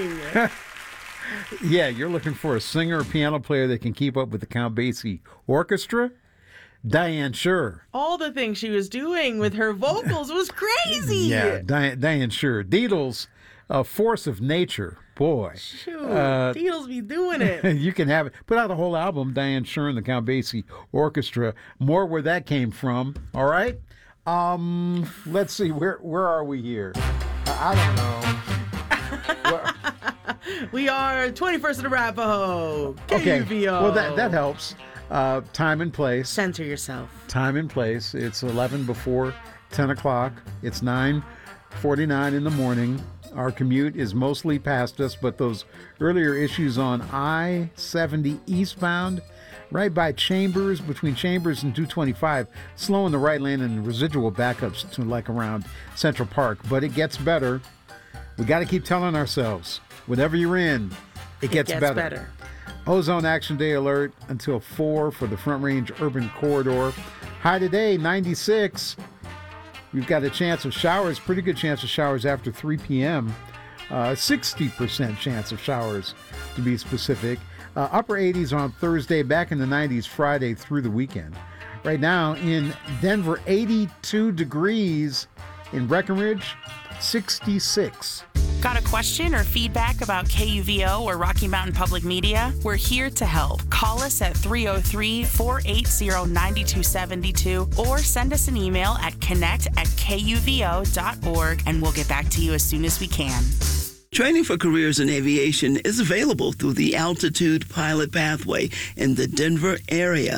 doing? Yeah, you're looking for a singer or piano player that can keep up with the Count Basie Orchestra? Diane Shure. All the things she was doing with her vocals was crazy. Yeah, Diane Shure. Deedles, a force of nature. Boy. Shoot, Beatles be doing it. You can have it. Put out a whole album, Diane Shure and the Count Basie Orchestra. More where that came from. All right? Let's see. Where are we here? I don't know. We are 21st in Arapahoe. Okay. KUVO. Well, that helps. Time and place. Center yourself. Time and place. It's 11 before 10 o'clock. It's 9:49 in the morning. Our commute is mostly past us, but those earlier issues on I-70 eastbound, right by Chambers, between Chambers and 225, slowing the right lane and residual backups to like around Central Park. But it gets better. We got to keep telling ourselves, whatever you're in, it gets better. Ozone Action Day alert until 4 for the Front Range Urban Corridor. High today, 96. We've got a chance of showers, pretty good chance of showers after 3 p.m. 60% chance of showers, to be specific. Upper 80s on Thursday, back in the 90s Friday through the weekend. Right now in Denver, 82 degrees. In Breckenridge, 66. Got a question or feedback about KUVO or Rocky Mountain Public Media? We're here to help. Call us at 303-480-9272 or send us an email at connect@kuvo.org and we'll get back to you as soon as we can. Training for careers in aviation is available through the Altitude Pilot Pathway in the Denver area.